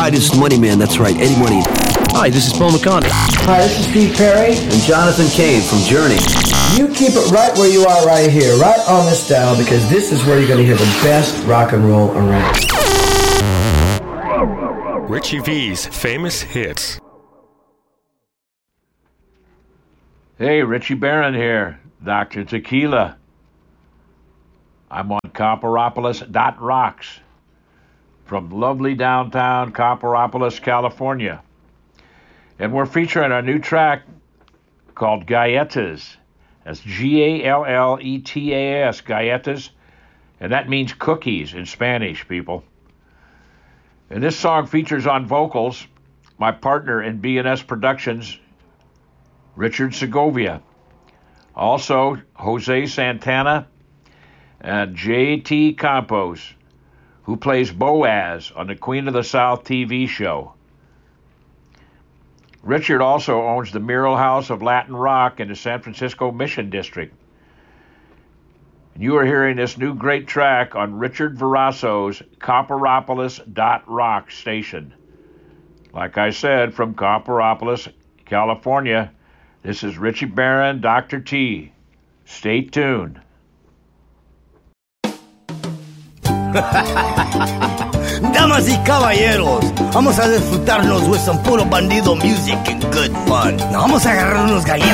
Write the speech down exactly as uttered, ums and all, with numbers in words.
Hi, this is Money Man. That's right, Eddie Money. Hi, this is Paul McCartney. Hi, this is Steve Perry. And Jonathan Cain from Journey. You keep it right where you are right here, right on this dial, because this is where you're going to hear the best rock and roll around. Richie V's famous hits. Hey, Richie Barron here, Doctor Tequila. I'm on Copperopolis dot rocks from lovely downtown Copperopolis, California. And we're featuring our new track called Galletas. That's G A L L E T A S, Galletas. And that means cookies in Spanish, people. And this song features on vocals my partner in B and S Productions, Richard Segovia. Also, Jose Santana and J T Campos, who plays Boaz on the Queen of the South T V show. Richard also owns the Mural House of Latin Rock in the San Francisco Mission District. And you are hearing this new great track on Richard Verasso's Copperopolis dot rocks station. Like I said, from Copperopolis, California, this is Richie Barron, Doctor T. Stay tuned. Damas y caballeros, vamos a disfrutarnos with some puro bandido music and good fun. Nos vamos a agarrar unos galletas